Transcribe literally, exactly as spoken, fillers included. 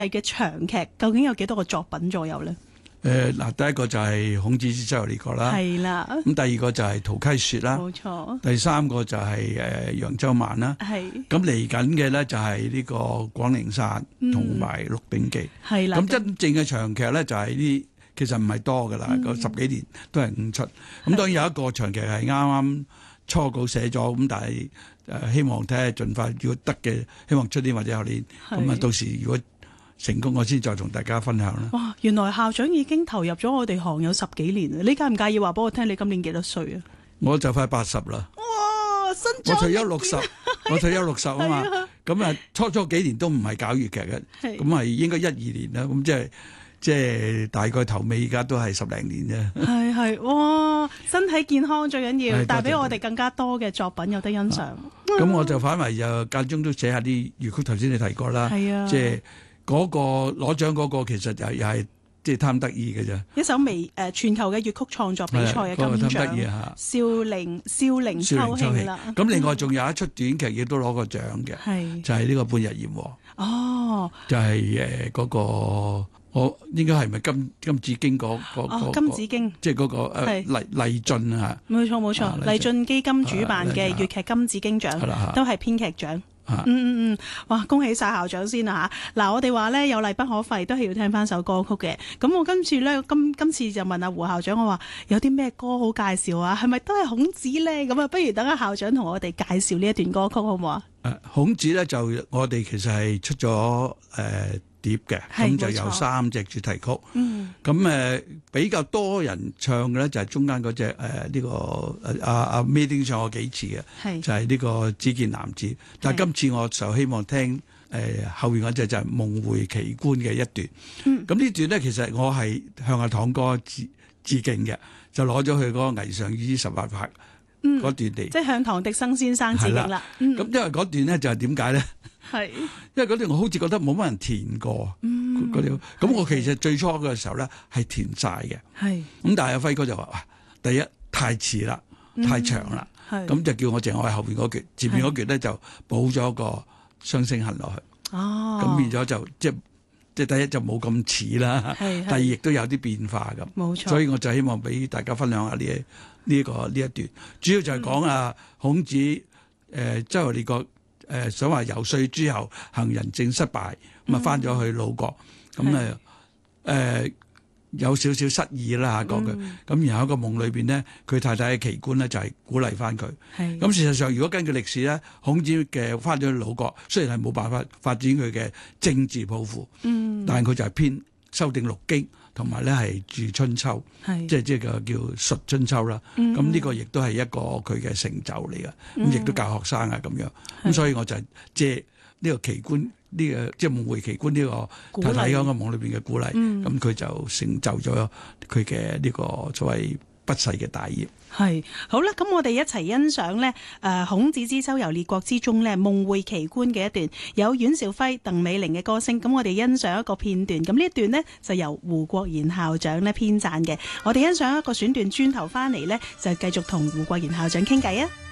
嘅長劇究竟有幾多個作品左右咧？ 誒嗱、呃，第一個就係孔子之周遊列國啦， 係啦。 咁第二個就係陶溪雪啦， 冇錯。 第三個就係誒揚州慢啦， 係。 咁嚟緊嘅咧就係呢個廣陵散同埋鹿鼎記， 係啦。 咁真正嘅長劇咧就係呢，其實唔係多噶啦，個、嗯、十幾年都係五出，咁當然有一個長劇係啱啱初稿寫咗，咁但係誒、呃、希望睇下盡快，如果得嘅，希望出年或者後年，咁啊到時如果成功，我先再同大家分享啦。 哇！原來校長已經投入咗我哋行有十幾年啦，你介唔介意話俾我聽你今年幾多歲啊？ 我就快八十啦。 哇！新我退休六十，我退休六十啊嘛。咁啊，初初幾年都唔係搞粵劇嘅，咁係應該一二年啦。咁即係即係大概頭尾而家都係十零年啫。係係，哇！身體健康最緊要，帶俾我哋更加多嘅作品有得欣賞。 咁、啊、我就反為就間中都寫下啲粵曲，頭先你提過啦。係啊，即係。嗰、那個攞獎嗰個其實又又係即係貪得意嘅啫， 一首微誒、呃、全球嘅粵曲創作比賽嘅金獎，少陵少陵秋興啦。咁另外仲有一出短劇亦都攞過獎嘅，係就係、是、呢個半日炎黃。哦，就係誒嗰個我應該係咪金金紫荊嗰、那個、哦、金紫荊，即係嗰個誒勵勵進啊。冇錯冇錯，勵進基金主辦嘅粵劇金紫荊獎都係編劇獎。嗯嗯嗯，哇！恭喜晒校長先啊吓！嗱，我哋話咧有例不可廢，都係要聽翻首歌曲嘅。咁我今次咧今今次就問阿胡校長，我話有啲咩歌好介紹啊？係咪都係孔子咧？咁啊，不如等阿校長同我哋介紹呢一段歌曲好唔好啊？誒，孔子咧就我哋其實係出咗誒。呃碟嘅，咁就有三隻主題曲，咁、嗯、誒比較多人唱嘅咧就係中間嗰隻誒呢個阿阿 Mading 唱過幾次嘅，就係、是、呢個只見男子。但係今次我就希望聽誒、呃、後邊嗰隻就係夢回奇觀嘅一段。咁、嗯、呢段咧其實我係向阿堂哥致致敬嘅，就攞咗佢嗰個《霓裳羽衣十八拍》嗰段嚟、嗯，即係向唐滌生先生致敬啦。咁、嗯、因為嗰段咧就係點解咧？係，因為嗰段我好似覺得冇乜人填過，嗰、嗯、啲，咁我其實最初嘅時候咧係填晒嘅，係，咁但係阿輝哥就話，第一太遲啦，太長啦，咁、嗯、就叫我淨係後邊嗰橛，前面嗰橛咧就補咗個雙聲行落去，哦，咁變咗就即係即係第一就冇咁似啦，第二亦都有啲變化咁，冇錯，所以我就希望俾大家分享下呢呢一個呢一段，主要就係講啊孔子誒周遊列國。誒、呃、想話游說之後行仁政失敗，咁啊翻咗去魯國，咁誒誒有少少失意啦嚇講佢，咁、嗯、然後喺個夢裏邊咧，佢太太嘅奇觀咧就係鼓勵翻佢。咁事實上，如果根據歷史咧，孔子嘅翻咗去魯國，雖然係冇辦法發展佢嘅政治抱負，嗯、但係佢就係編修訂六經，同埋咧係著春秋，即係即係個叫述春秋啦。咁、嗯、呢個亦都係一個佢嘅成就嚟嘅，咁、嗯、亦都教學生啊咁樣。咁所以我就借呢個奇觀，呢、這個即係夢回奇觀呢個太太喺個夢裏邊嘅鼓勵，咁、嗯、佢就成就咗佢嘅呢個所謂不世嘅大業。係好啦，咁我哋一齊欣賞呢誒孔子之周遊列國之中呢夢回奇觀嘅一段，有阮兆輝、鄧美玲嘅歌聲。咁我哋欣賞一個片段，咁呢一段呢就由胡國賢校長呢編撰嘅。我哋欣賞一個選段，轉頭翻嚟呢就繼續同胡國賢校長傾偈啊！